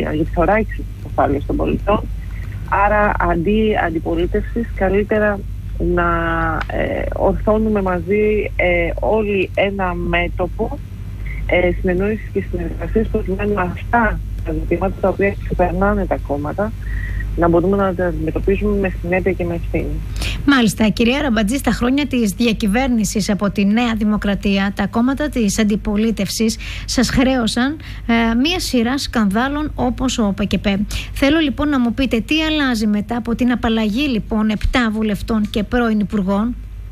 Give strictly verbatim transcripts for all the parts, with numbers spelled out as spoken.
για τη θωράκιση της ασφάλειας των πολιτών. Άρα αντί αντιπολίτευσης, καλύτερα να ε, ορθώνουμε μαζί ε, όλοι ένα μέτωπο ε, συνεννόησης και συνεργασίας, προκειμένου αυτά τα ζητήματα τα οποία ξεπερνάνε τα κόμματα να μπορούμε να τα αντιμετωπίζουμε με συνέπεια και με ευθύνη. Μάλιστα, κυρία Αραμπατζή, στα χρόνια της διακυβέρνησης από τη Νέα Δημοκρατία, τα κόμματα της αντιπολίτευσης σας χρέωσαν ε, μία σειρά σκανδάλων όπως ο ΠΚΠ. Θέλω λοιπόν να μου πείτε τι αλλάζει μετά από την απαλλαγή λοιπόν επτά βουλευτών και πρώην υπουργών.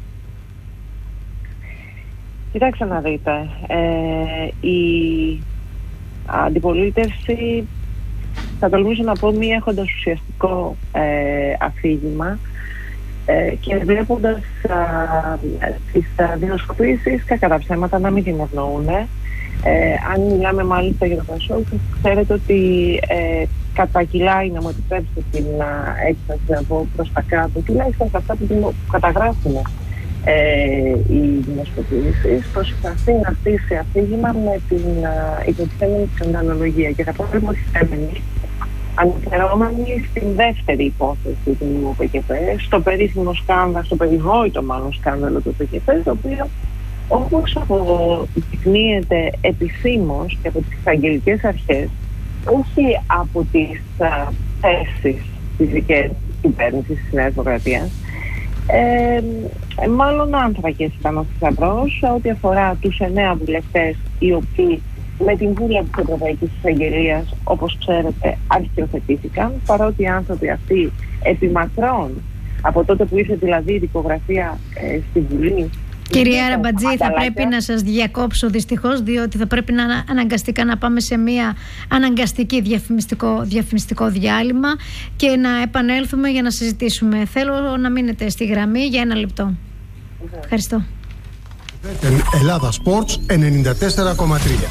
Κοιτάξτε να δείτε, ε, η αντιπολίτευση, θα τολμήσω να πω, μη έχοντας ουσιαστικό ε, αφήγημα ε, και βλέποντας α, τις δημοσκοπήσεις κατά τα ψέματα να μην την ευνοούν. Ε, αν μιλάμε μάλιστα για το Πασόκ, ξέρετε ότι ε, κατακυλάει, να μου επιτρέψετε την έκφραση να πω προς τα κάτω, τουλάχιστον σε αυτά που καταγράφουν ε, οι δημοσκοπήσεις, προσπαθεί να στήσει αφήγημα με την υποτιθέμενη σκανδαλολογία. Και θα πω υποτιθέμενη, αναφερόμενη στην δεύτερη υπόθεση του ΠΚΠ, στο περίφημο σκάνδαλο, στο περιβόητο μάλλον σκάνδαλο του ΠΚΠ, το οποίο όπως αποδεικνύεται επισήμως και από τις εισαγγελικές αρχές, όχι από τις α, θέσεις της δικές κυβέρνησης της Νέας Δημοκρατίας, ε, ε, μάλλον άνθρακες ήταν ο θησαυρός ό,τι αφορά τους εννέα βουλευτές οι οποίοι με την βούλα της Ευρωπαϊκής Εισαγγελίας, όπως ξέρετε, αρχιοθετήθηκαν, παρότι οι άνθρωποι αυτοί επιμακρών, από τότε που ήρθε δηλαδή η δικογραφία ε, στη Βουλή. Κυρία Αραμπατζή, θα πρέπει να σας διακόψω δυστυχώς, διότι θα πρέπει να αναγκαστικά να πάμε σε μια αναγκαστική διαφημιστικό, διαφημιστικό διάλειμμα και να επανέλθουμε για να συζητήσουμε. Θέλω να μείνετε στη γραμμή για ένα λεπτό. Okay. Ευχαριστώ. Ελλάδα Sports ενενήντα τέσσερα κόμμα τρία.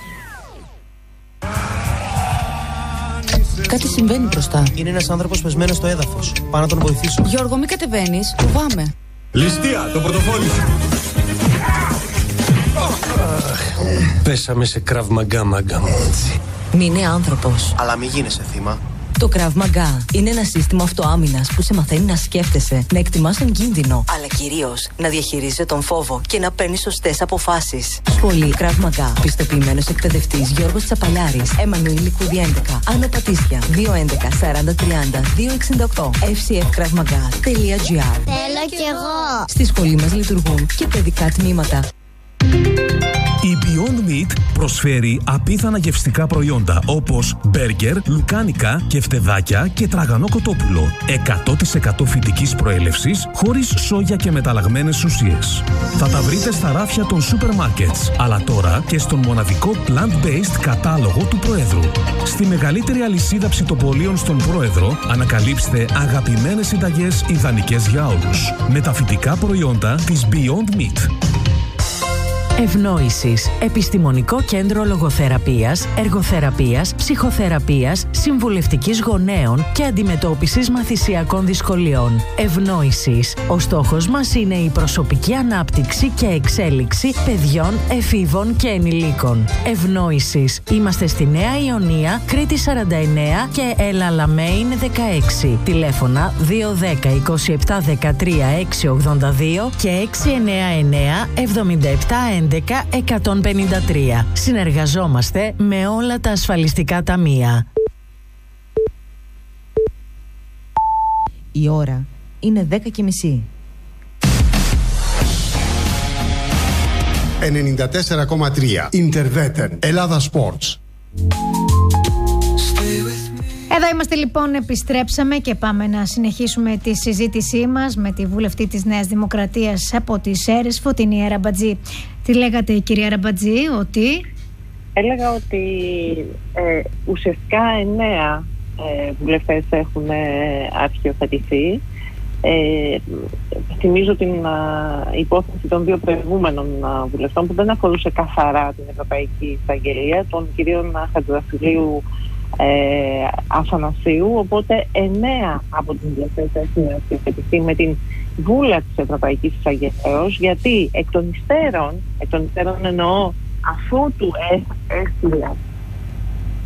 Κάτι συμβαίνει μπροστά. Είναι ένας άνθρωπος πεσμένος στο έδαφος. Πάω να τον βοηθήσω. Γιώργο, μην κατεβαίνεις. Φοβάμαι. Ληστεία, το πορτοφόλι σου. Πέσαμε σε Krav Maga, μάγκα μου. Μην είναι άνθρωπος. Αλλά μην γίνεσαι θύμα. Το Krav Maga είναι ένα σύστημα αυτοάμυνας που σε μαθαίνει να σκέφτεσαι, να εκτιμάς τον κίνδυνο, αλλά κυρίως να διαχειρίζεσαι τον φόβο και να παίρνεις σωστές αποφάσεις. Σχολή Krav Maga. Πιστοποιημένος εκπαιδευτής Γιώργος Τσαπαλιάρης. Εμμανουήλ Κουδί έντεκα. Άνω Πατήσια. δύο έντεκα σαράντα τριάντα δύο εξήντα οκτώ. εφ σι εφ κραυ μαγά τελεία τζι άρ. Θέλω κι εγώ. Στη σχολή μας λειτουργούν και παιδικά τμήματα. Η Beyond Meat προσφέρει απίθανα γευστικά προϊόντα όπως μπέργκερ, λουκάνικα, κεφτεδάκια και τραγανό κοτόπουλο. εκατό τοις εκατό φυτικής προέλευσης, χωρίς σόγια και μεταλλαγμένες ουσίες. Θα τα βρείτε στα ράφια των σούπερ μάρκετς, αλλά τώρα και στον μοναδικό plant-based κατάλογο του Προέδρου. Στη μεγαλύτερη αλυσίδα ψητοπολίων στον Πρόεδρο, ανακαλύψτε αγαπημένες συνταγές ιδανικές για όλους. Με τα φυτικά προϊόντα της Beyond Meat. Ευνόησης. Επιστημονικό κέντρο λογοθεραπείας, εργοθεραπείας, ψυχοθεραπείας, συμβουλευτικής γονέων και αντιμετώπισης μαθησιακών δυσκολιών. Ευνόησης. Ο στόχος μας είναι η προσωπική ανάπτυξη και εξέλιξη παιδιών, εφήβων και ενηλίκων. Ευνόησης. Είμαστε στη Νέα Ιωνία, Κρήτη σαράντα εννέα και Ελαλαμέιν δεκαέξι. Τηλέφωνα δύο ένα μηδέν είκοσι επτά δεκατρία έξι ογδόντα δύο και έξι εννέα εννέα εβδομήντα επτά έντεκα εκατόν πενήντα τρία. Συνεργαζόμαστε με όλα τα ασφαλιστικά ταμεία. Η ώρα είναι δέκα και μισή. ενενήντα τέσσερα κόμμα τρία. Interveten. Ελλάδα Sports. Εδώ είμαστε λοιπόν, επιστρέψαμε και πάμε να συνεχίσουμε τη συζήτησή μας με τη βουλευτή της Νέας Δημοκρατίας από τις Σέρρες, Φωτεινή Αραμπατζή. Τι λέγατε, κυρία Αραμπατζή, ότι... Έλεγα ότι ε, ουσιαστικά εννέα ε, βουλευτές έχουν ε, αρχιοθετηθεί. Ε, θυμίζω την α, υπόθεση των δύο προηγούμενων α, βουλευτών που δεν αφορούσε καθαρά την Ευρωπαϊκή Εισαγγελία, των κυρίων Χατζηδαφυλίου, Ε, Αθανασίου, οπότε εννέα από τις βουλευτές έχουν αρχιοθετηθεί με την βούλα της Ευρωπαϊκής Εισαγγελέως, γιατί εκ των υστέρων, εκ των υστέρων εννοώ αφού του έστειλε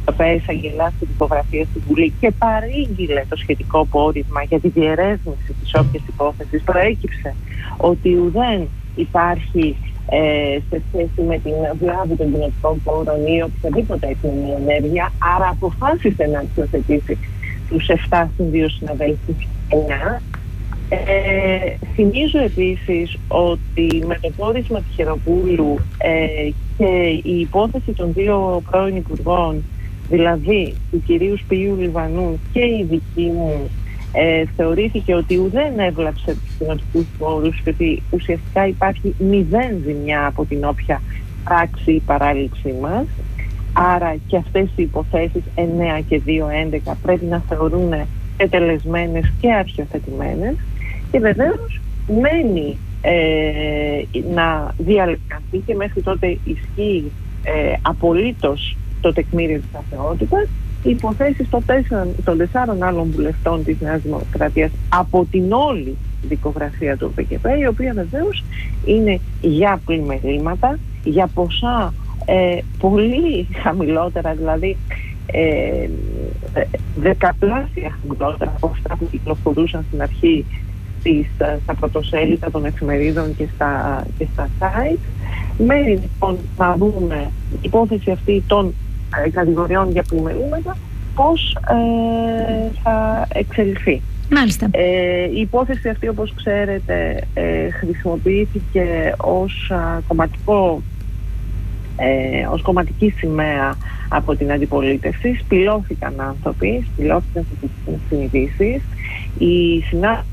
εισαγγελέα στην υπογραφή στη Βουλή και παρήγγειλε το σχετικό πόρισμα για τη διερεύνηση της όποιας υπόθεσης, προέκυψε ότι ουδέν υπάρχει ε, σε σχέση με την βλάβη των κοινωτικών πόρων ή οποιαδήποτε έκμενη ενέργεια, άρα αποφάσισε να αξιοθετήσει τους εφτά συν δύο συναδέλφους εννιά. Ε, θυμίζω επίσης ότι με το πόρισμα του Χεροπούλου ε, και η υπόθεση των δύο πρώην υπουργών, δηλαδή του κυρίου Σπυρίου Λιβανού και η δική μου, ε, θεωρήθηκε ότι ουδέν έβλαψε τους κοινοτικούς πόρους και ότι ουσιαστικά υπάρχει μηδέν ζημιά από την όποια πράξη ή παράληψή μας. Άρα και αυτές οι υποθέσεις εννέα και δύο έντεκα πρέπει να θεωρούν ετελεσμένες και αρχιοθετημένες. Και βεβαίως μένει ε, να διαλευκανθεί και μέχρι τότε ισχύει ε, απολύτως το τεκμήριο της αθεότητας οι υποθέσεις των τέσσερων, των τεσσάρων άλλων βουλευτών της Νέας Δημοκρατίας από την όλη δικογραφία του ΠΚΠ, η οποία βεβαίως είναι για πλημελήματα, για ποσά ε, πολύ χαμηλότερα, δηλαδή ε, δεκαπλάσια χαμηλότερα από αυτά που κυκλοφορούσαν στην αρχή στα πρωτοσέλιδα των εφημερίδων και στα, και στα site. Μένει λοιπόν να δούμε η υπόθεση αυτή των ε, κατηγοριών για πλημελήματα πώς ε, θα εξελιχθεί. Μάλιστα. Ε, η υπόθεση αυτή, όπως ξέρετε, ε, χρησιμοποιήθηκε ως α, κομματικό ε, ως κομματική σημαία από την αντιπολίτευση. Σπηλώθηκαν άνθρωποι, σπηλώθηκαν συνειδήσεις. Οι συνάδελφοι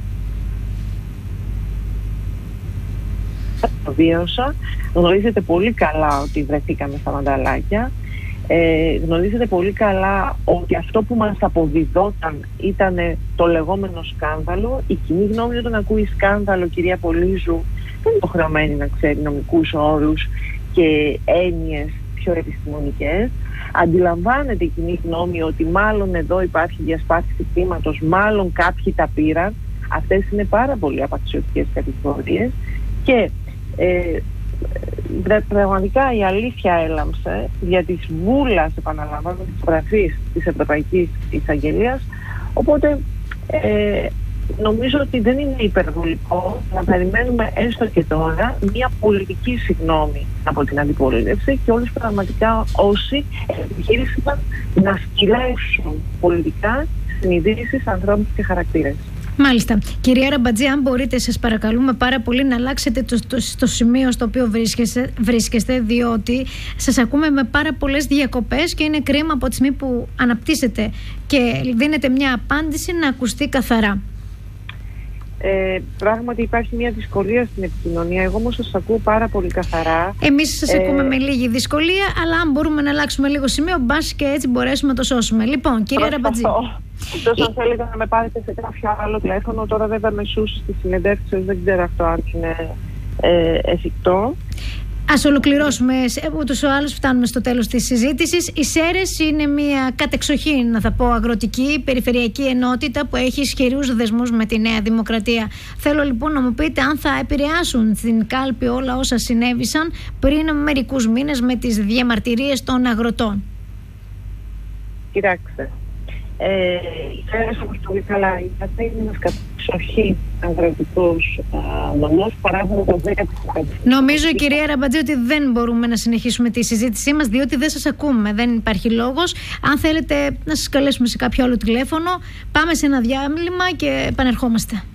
το βίωσα. Γνωρίζετε πολύ καλά ότι βρεθήκαμε στα μανταλάκια. Ε, γνωρίζετε πολύ καλά ότι αυτό που μας αποδιδόταν ήταν το λεγόμενο σκάνδαλο. Η κοινή γνώμη όταν ακούει σκάνδαλο, κυρία Πολύζου, δεν είναι υποχρεωμένη να ξέρει νομικούς όρους και έννοιες πιο επιστημονικές. Αντιλαμβάνεται η κοινή γνώμη ότι μάλλον εδώ υπάρχει διασπάθηση κλίματος, μάλλον κάποιοι τα πήραν. Αυτές είναι πάρα πολύ απαξιωτικές κατηγορίες και ε, πραγματικά η αλήθεια έλαμψε για της βούλας, επαναλαμβάνω, της γραφής της Ευρωπαϊκής Εισαγγελίας. Οπότε ε, νομίζω ότι δεν είναι υπερβολικό να περιμένουμε έστω και τώρα μια πολιτική συγγνώμη από την αντιπολίτευση και όλους πραγματικά όσοι επιχείρησαν να σκυλέσουν πολιτικά συνειδήσεις, ανθρώπους και χαρακτήρες. Μάλιστα. Κυρία Ραμπατζή, αν μπορείτε, σας παρακαλούμε πάρα πολύ να αλλάξετε το, το, το σημείο στο οποίο βρίσκεστε, βρίσκεστε, διότι σας ακούμε με πάρα πολλές διακοπές και είναι κρίμα από τη στιγμή που αναπτύσσετε και δίνετε μια απάντηση να ακουστεί καθαρά. Ε, πράγματι υπάρχει μια δυσκολία στην επικοινωνία. Εγώ όμως σας ακούω πάρα πολύ καθαρά. Εμείς σας ε... ακούμε με λίγη δυσκολία, αλλά αν μπορούμε να αλλάξουμε λίγο σημείο, μπας και έτσι μπορέσουμε να το σώσουμε. Λοιπόν, κυρία Ραμπατζή. Εκτός αν θέλετε να με πάρετε σε κάποιο άλλο τηλέφωνο, τώρα βέβαια με σούς στις συνεντεύξεις, δεν ξέρω αυτό αν είναι ε, εφικτό. Ας ολοκληρώσουμε, ούτως ή άλλως φτάνουμε στο τέλος της συζήτησης. Η ΣΕΡΕΣ είναι μια κατεξοχήν, να θα πω, αγροτική περιφερειακή ενότητα που έχει ισχυρούς δεσμούς με τη Νέα Δημοκρατία. Θέλω λοιπόν να μου πείτε αν θα επηρεάσουν στην κάλπη όλα όσα συνέβησαν πριν μερικούς μήνες με τις διαμαρτυρίες των αγροτών. Κοιτάξτε, ε, η ΣΕΡΕΣ, όπως πολύ καλά είπατε, είναι ένας κατεξοχήν αγροτικός νομός, παράγουν το δέκα τοις εκατό. Νομίζω, κυρία Ραμπατζή, ότι δεν μπορούμε να συνεχίσουμε τη συζήτησή μας, διότι δεν σας ακούμε. Δεν υπάρχει λόγος. Αν θέλετε να σας καλέσουμε σε κάποιο άλλο τηλέφωνο, πάμε σε ένα διάλειμμα και επανερχόμαστε.